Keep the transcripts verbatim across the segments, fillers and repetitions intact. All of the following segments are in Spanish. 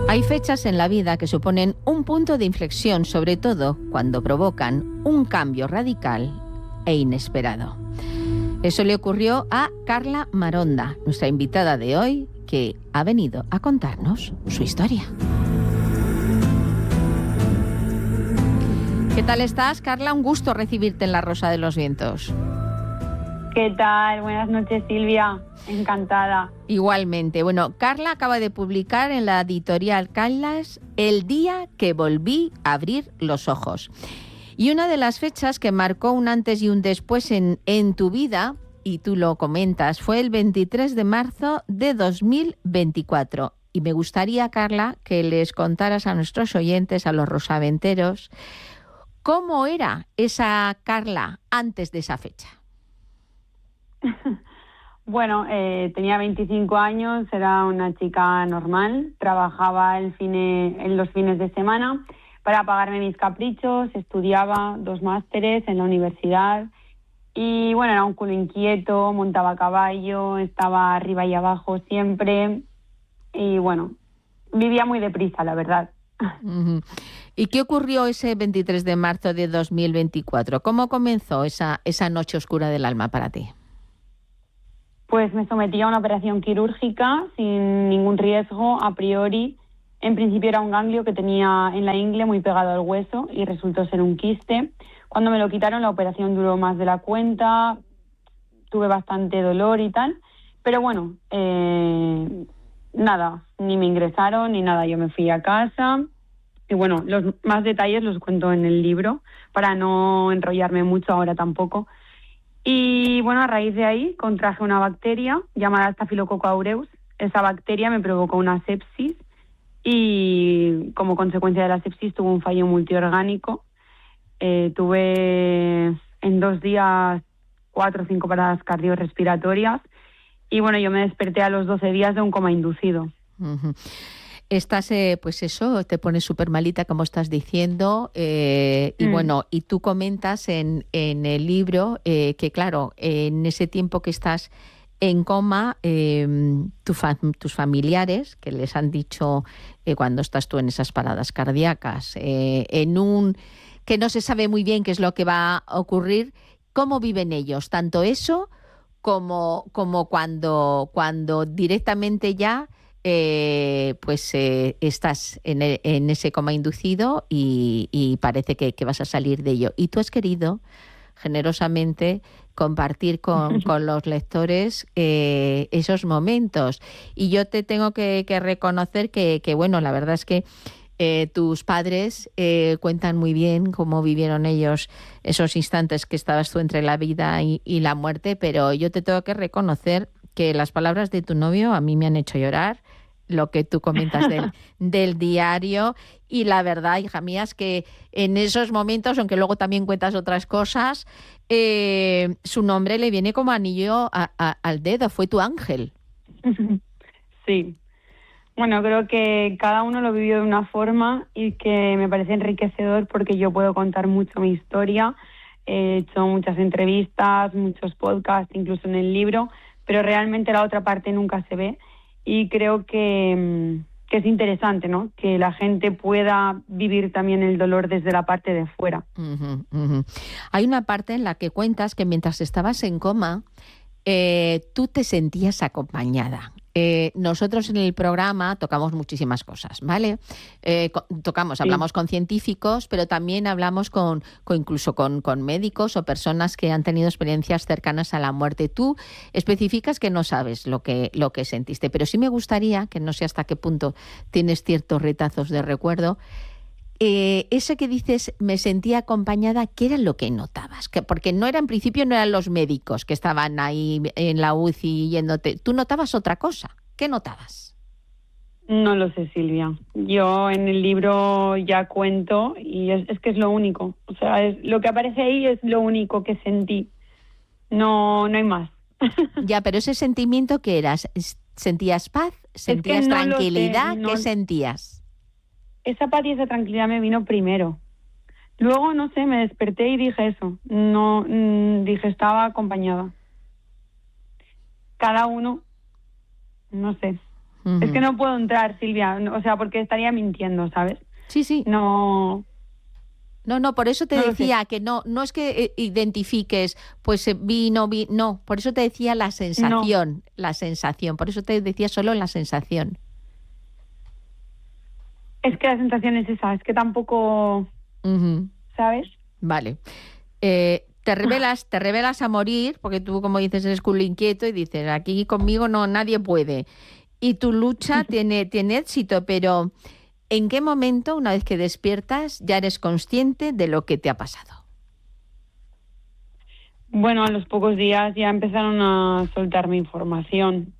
Hay fechas en la vida que suponen un punto de inflexión, sobre todo cuando provocan un cambio radical e inesperado. Eso le ocurrió a Carla Maronda, nuestra invitada de hoy, que ha venido a contarnos su historia. ¿Qué tal estás, Carla? Un gusto recibirte en La Rosa de los Vientos. ¿Qué tal? Buenas noches, Silvia. Encantada. Igualmente. Bueno, Carla acaba de publicar en la editorial Callas El día que volví a abrir los ojos. Y una de las fechas que marcó un antes y un después en, en tu vida, y tú lo comentas, fue el veintitrés de marzo de dos mil veinticuatro. Y me gustaría, Carla, que les contaras a nuestros oyentes, a los rosaventeros, cómo era esa Carla antes de esa fecha. Bueno, eh, tenía veinticinco años, era una chica normal, trabajaba el fine, en los fines de semana para pagarme mis caprichos, estudiaba dos másteres en la universidad y bueno, era un culo inquieto, montaba a caballo, estaba arriba y abajo siempre y bueno, vivía muy deprisa, la verdad. Uh-huh. ¿Y qué ocurrió ese veintitrés de marzo de dos mil veinticuatro? ¿Cómo comenzó esa, esa noche oscura del alma para ti? Pues me sometí a una operación quirúrgica sin ningún riesgo a priori. En principio era un ganglio que tenía en la ingle muy pegado al hueso y resultó ser un quiste. Cuando me lo quitaron la operación duró más de la cuenta, tuve bastante dolor y tal, pero bueno, eh, nada, ni me ingresaron ni nada, yo me fui a casa y bueno, los más detalles los cuento en el libro para no enrollarme mucho ahora tampoco. Y bueno, a raíz de ahí contraje una bacteria llamada Staphylococcus aureus. Esa bacteria me provocó una sepsis y como consecuencia de la sepsis tuve un fallo multiorgánico. Eh, tuve en dos días cuatro o cinco paradas cardiorrespiratorias y bueno, yo me desperté a los doce días de un coma inducido. Uh-huh. Estás, eh, pues eso, te pones súper malita, como estás diciendo, eh, y mm. bueno, y tú comentas en, en el libro eh, que, claro, en ese tiempo que estás en coma, eh, tu fa- tus familiares, que les han dicho eh, cuando estás tú en esas paradas cardíacas, eh, en un que no se sabe muy bien qué es lo que va a ocurrir, ¿cómo viven ellos? Tanto eso como, como cuando, cuando directamente ya Eh, pues eh, estás en, el, en ese coma inducido y, y parece que, que vas a salir de ello. Y tú has querido generosamente compartir con, con los lectores eh, esos momentos. Y yo te tengo que, que reconocer que, que, bueno, la verdad es que eh, tus padres eh, cuentan muy bien cómo vivieron ellos esos instantes que estabas tú entre la vida y, y la muerte, pero yo te tengo que reconocer que las palabras de tu novio a mí me han hecho llorar, lo que tú comentas del, del diario, y la verdad, hija mía, es que en esos momentos, aunque luego también cuentas otras cosas, eh, su nombre le viene como anillo a, a, al dedo, fue tu ángel. Sí. Bueno, creo que cada uno lo vivió de una forma y que me parece enriquecedor porque yo puedo contar mucho mi historia, he hecho muchas entrevistas, muchos podcasts, incluso en el libro, pero realmente la otra parte nunca se ve y creo que, que es interesante, ¿no? Que la gente pueda vivir también el dolor desde la parte de fuera. Uh-huh, uh-huh. Hay una parte en la que cuentas que mientras estabas en coma, eh, tú te sentías acompañada. Eh, nosotros en el programa tocamos muchísimas cosas, ¿vale? Eh, co- tocamos, hablamos sí. con científicos, pero también hablamos con, con incluso con, con médicos o personas que han tenido experiencias cercanas a la muerte. Tú especificas que no sabes lo que, lo que sentiste, pero sí me gustaría, que no sé hasta qué punto tienes ciertos retazos de recuerdo, Eh, eso que dices, me sentía acompañada, ¿qué era lo que notabas? Que, porque no era, en principio no eran los médicos que estaban ahí en la U C I yéndote. ¿Tú notabas otra cosa? ¿Qué notabas? No lo sé, Silvia. Yo en el libro ya cuento y es, es que es lo único. O sea, es, lo que aparece ahí es lo único que sentí. No, no hay más. Ya, pero ese sentimiento, ¿qué eras? ¿Sentías paz? ¿Sentías es que no tranquilidad? Sé, no... ¿Qué sentías? Esa paz y esa tranquilidad me vino primero. Luego, no sé, me desperté y dije eso. No, mmm, dije, estaba acompañada. Cada uno, no sé. Uh-huh. Es que no puedo entrar, Silvia, no, o sea, porque estaría mintiendo, ¿sabes? Sí, sí. No... No, no, por eso te No lo decía que no no es que eh, identifiques, pues eh, vi, no vi, no, por eso te decía la sensación, la sensación, por eso te decía solo la sensación. Es que la sensación es esa, es que tampoco, Uh-huh. ¿sabes? Vale. Eh, te revelas, te revelas a morir, porque tú, como dices, eres culo inquieto y dices, aquí conmigo no nadie puede. Y tu lucha tiene, tiene éxito, pero ¿en qué momento, una vez que despiertas, ya eres consciente de lo que te ha pasado? Bueno, a los pocos días ya empezaron a soltarme información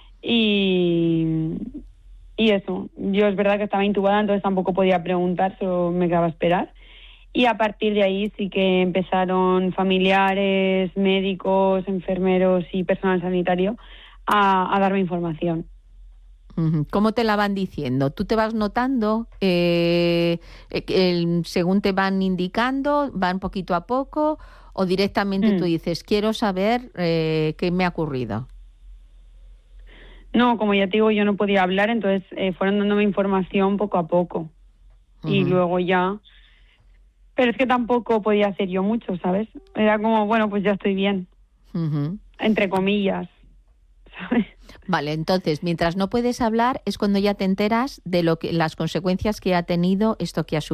y, y eso, yo es verdad que estaba intubada, entonces tampoco podía preguntar, solo me quedaba a esperar. Y a partir de ahí sí que empezaron familiares, médicos, enfermeros y personal sanitario a, a darme información. ¿Cómo te la van diciendo? ¿Tú te vas notando eh, el, según te van indicando, van poquito a poco o directamente mm. tú dices, quiero saber eh, qué me ha ocurrido? No, como ya te digo, yo no podía hablar, entonces eh, fueron dándome información poco a poco. Uh-huh. Y luego ya... Pero es que tampoco podía hacer yo mucho, ¿sabes? Era como, bueno, pues ya estoy bien. Uh-huh. Entre comillas, ¿sabes? Vale, entonces, mientras no puedes hablar es cuando ya te enteras de lo que las consecuencias que ha tenido esto que ha